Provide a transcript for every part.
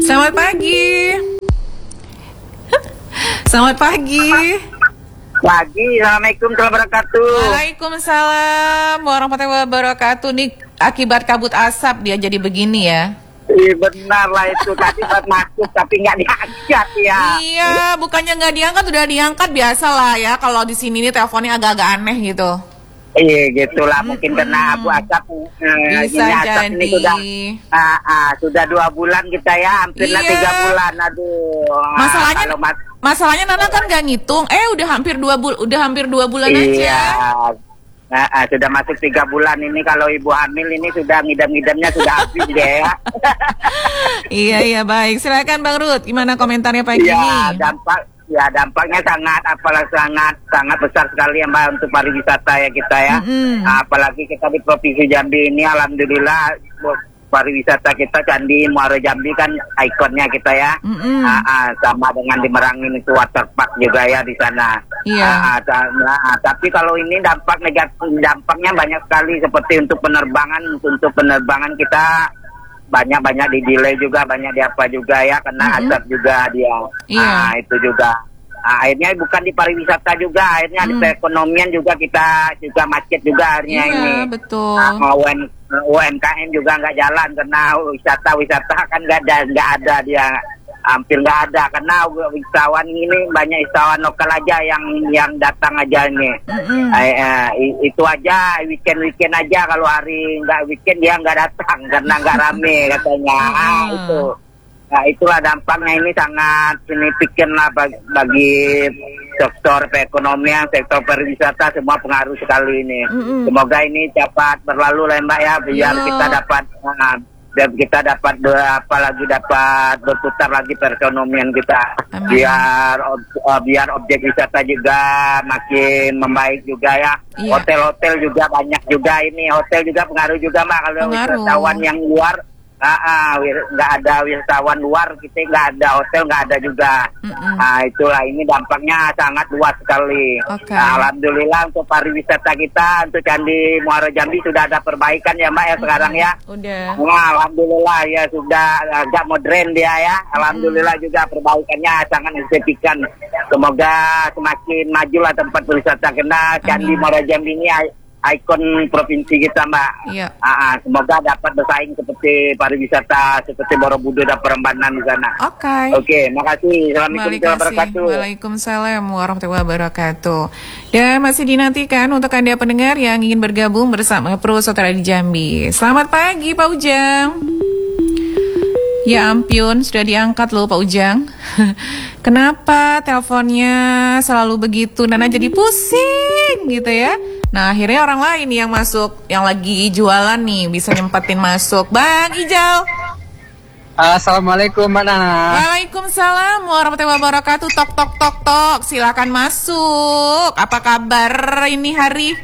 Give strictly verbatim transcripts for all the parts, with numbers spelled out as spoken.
Selamat pagi. Selamat pagi. Pagi, Assalamualaikum warahmatullahi wabarakatuh. Waalaikumsalam warahmatullahi wabarakatuh. Nih akibat kabut asap dia jadi begini ya. Iya benar lah itu tadi buat masuk tapi nggak diangkat ya. Iya, bukannya nggak diangkat udah diangkat biasa lah ya. Kalau di sini nih teleponnya agak-agak aneh gitu. Iya gitulah mungkin hmm. kena abu asap. Eh, Bisa ini asap jadi. ini sudah ah, ah, sudah dua bulan kita ya, hampirlah Iya. tiga bulan. Aduh. Masalahnya Ah, mas- masalahnya Nana kan nggak ngitung. Eh udah hampir dua bul udah hampir dua bulan iya. aja. Ah, ah, sudah masuk tiga bulan ini kalau ibu hamil ini sudah ngidam-ngidamnya sudah habis dia ya. Iya iya baik. Silakan Bang Ruth, gimana komentarnya pagi Ya ini? dampak ya dampaknya sangat apalagi sangat sangat besar sekali ya Mbak untuk pariwisata ya kita ya. Mm-mm. Apalagi kita di Provinsi Jambi ini alhamdulillah pariwisata kita Candi Muaro Jambi kan ikonnya kita ya. Mm-mm. Ah, ah, sama dengan di Merangin itu waterpark juga ya di sana. Iya. Ah, ah, ta- ah, tapi kalau ini dampak negatif dampaknya banyak sekali seperti untuk penerbangan untuk penerbangan kita banyak-banyak di delay juga, banyak di apa juga ya, kena Mm-mm. asap juga dia. Iya. Ah, itu juga. Ah, akhirnya bukan di pariwisata juga, akhirnya di Mm. perekonomian juga kita juga macet juga akhirnya Iya ini. betul. Ah, U M U M K M juga nggak jalan karena wisata-wisata kan nggak ada, nggak ada dia. Hampir nggak ada karena wisatawan ini banyak wisatawan lokal aja yang yang datang aja ini. Mm-mm. Eh, eh, i- itu aja weekend weekend aja kalau hari nggak weekend dia nggak datang karena nggak rame katanya. Ah, itu. Nah itulah dampaknya ini sangat signifikan lah bagi, bagi sektor perekonomian, sektor pariwisata semua pengaruh sekali ini. Mm-mm. Semoga ini dapat berlalu lah Mbak ya biar Iya. kita dapat ah, dan kita dapat ber- apa lagi dapat berputar lagi perekonomian kita. Amin. Biar ob- uh, biar objek wisata juga makin membaik juga ya. Iya. Hotel-hotel juga banyak juga ini, hotel juga pengaruh juga Mbak kalau Pengaruh. wisatawan yang luar ah, ah, wir- nggak ada wisatawan luar kita nggak ada hotel nggak ada juga. Mm-mm. Nah itulah ini dampaknya sangat luas sekali. Oke. Nah, alhamdulillah untuk pariwisata kita untuk Candi Muaro Jambi sudah ada perbaikan ya Mbak ya sekarang ya. Udah. Wah, alhamdulillah ya sudah agak modern dia ya. Alhamdulillah juga perbaikannya sangat signifikan. Semoga semakin majulah tempat wisata karena Candi Amin. Muaro Jambi ini i- ikon provinsi kita Mbak. Iya. Ah, ah, semoga dapat bersaing seperti pariwisata seperti Borobudur dan Prambanan di sana. Oke. Oke, makasih. Assalamualaikum warahmatullahi wabarakatuh. Waalaikumsalam warahmatullahi wabarakatuh. Dan masih dinantikan untuk Anda pendengar yang ingin bergabung bersama Pro Saudara di Jambi. Selamat pagi Pak Ujang. Ya ampun, sudah diangkat loh Pak Ujang. Kenapa teleponnya selalu begitu? Nana jadi pusing gitu ya. Nah akhirnya orang lain yang masuk, yang lagi jualan nih bisa nyempetin masuk. Bang Ijal. Assalamualaikum Mbak Nana. Waalaikumsalam warahmatullahi wabarakatuh. Tok tok tok tok. Silakan masuk. Apa kabar ini hari?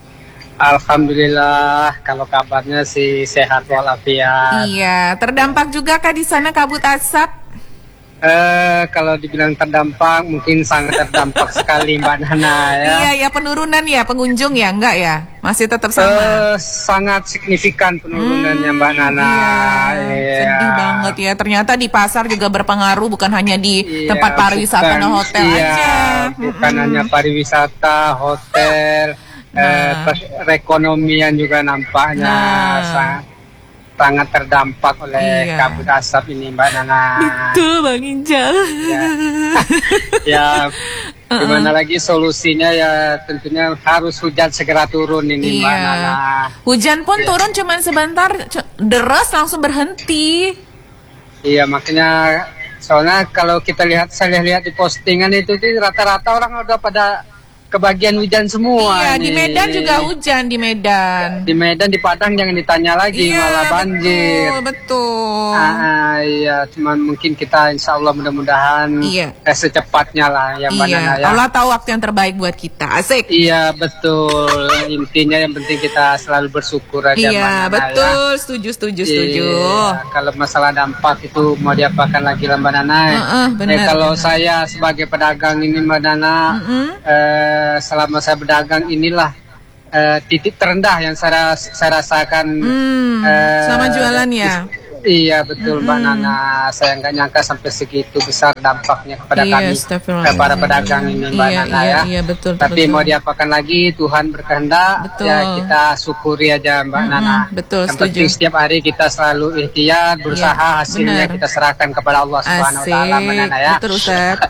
Alhamdulillah, kalau kabarnya sih sehat walafiat. Iya, terdampak juga kah di sana kabut asap? Eh, kalau dibilang terdampak, mungkin sangat terdampak sekali Mbak Nana ya. Iya, ya penurunan ya pengunjung ya, enggak ya? Masih tetap sama. Eh, sangat signifikan penurunannya Mbak Nana. Iya, Iya. sedih banget ya. Ternyata di pasar juga berpengaruh, bukan hanya di Iya, tempat pariwisata bukan- dan hotel iya, aja. Bukan Mm-mm. hanya pariwisata, hotel, eh, Nah. perekonomian juga nampaknya Nah. sangat, sangat terdampak oleh Iya. kabut asap ini Mbak Nana. Betul Bang Ijal. Ya. Ya, gimana lagi solusinya ya tentunya harus hujan segera turun ini Mbak Nana. Iya. Hujan pun turun cuman sebentar, cu- deras langsung berhenti. Iya makanya soalnya kalau kita lihat saya lihat di postingan itu tuh rata-rata orang udah pada kebagian hujan semua. Iya, di nih. Medan juga hujan di Medan. Di Medan di Padang jangan ditanya lagi Iya, malah banjir. Betul, betul. Ah, iya, cuman mungkin kita insya Allah mudah-mudahan Iya. eh, secepatnya lah ya Mbak Nana Iya, ya. Allah tahu waktu yang terbaik buat kita. Asik. Iya betul. Intinya yang penting kita selalu bersyukur aja Mbak Iya, Nana, betul. Setuju, setuju, setuju. Iya, kalau masalah dampak itu mau diapakan lagi lah Mbak Nana. Heeh, benar, Eh, kalau benar. saya sebagai pedagang ini Mbak Nana, Mm-mm. eh, selama saya berdagang inilah eh, titik terendah yang saya saya rasakan. Hmm, eh, selama jualan ya. Iya betul Mbak Mm-mm. Nana, saya nggak nyangka sampai segitu besar dampaknya kepada Iya, kami, astagfirullahaladzim. kepada pedagang ini Mbak Iya, Nana iya, ya. iya, betul, Tapi betul. mau diapakan lagi, Tuhan berkehendak, Betul. ya kita syukuri aja Mbak Mm-mm, Nana. betul, Yang setuju. penting setiap hari kita selalu ikhtiar, berusaha, Iya, hasilnya benar. kita serahkan kepada Allah Subhanahu Wa Taala Mbak Asik, Nana ya. betul Ustaz.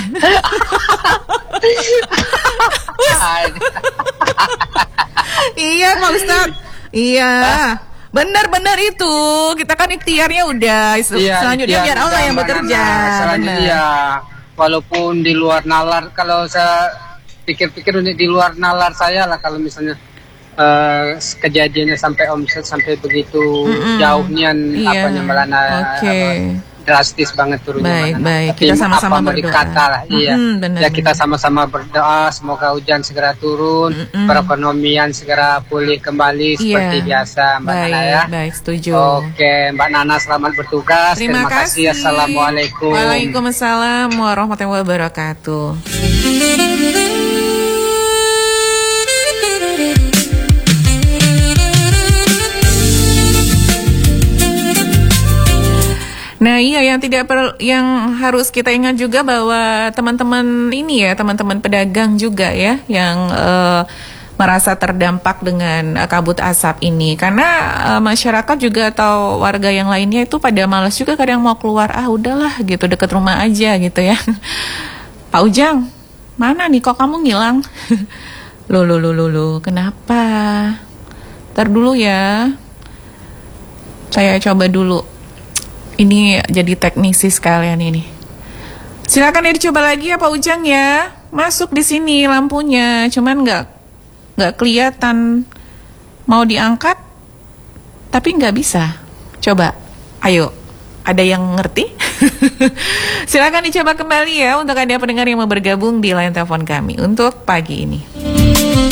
Iya Pak Ustaz. Iya. Benar-benar itu. Kita kan ikhtiarnya udah. Iya, Selanjutnya ikhtiar biar Allah kita, yang Mbak bekerja. Nana. Selanjutnya Benar. ya, walaupun di luar nalar, kalau saya pikir-pikir di luar nalar saya lah, kalau misalnya eh, kejadiannya sampai omset sampai begitu Mm-mm. jauhnya Iya. apanya Melana Oke. drastis banget turunnya Baik, Melana. baik. Tapi Kita sama-sama apa mau berdoa. dikata lah, iya. Mm-mm, benar, Ya kita benar. sama-sama berdoa semoga hujan segera turun, Mm-mm. perekonomian segera pulih kembali seperti Iya. biasa Mbak Baik, Nana ya. baik, setuju. Oke, Mbak Nana selamat bertugas. Terima, kasih. Assalamualaikum. Waalaikumsalam warahmatullahi wabarakatuh. Nah iya yang tidak per, yang harus kita ingat juga bahwa teman-teman ini ya teman-teman pedagang juga ya yang eh, merasa terdampak dengan eh, kabut asap ini karena eh, masyarakat juga atau warga yang lainnya itu pada malas juga kadang mau keluar, ah udahlah gitu deket rumah aja gitu ya. Pak Ujang, mana nih kok kamu ngilang? Loh loh loh loh loh, kenapa? Ntar dulu ya, saya coba dulu. Ini jadi teknisi sekalian ini. Silakan ya dicoba lagi ya Pak Ujang ya. Masuk di sini lampunya, cuman nggak nggak kelihatan. Mau diangkat, tapi nggak bisa. Coba, ayo. Ada yang ngerti? Silakan dicoba kembali ya untuk Anda pendengar yang mau bergabung di line telepon kami untuk pagi ini.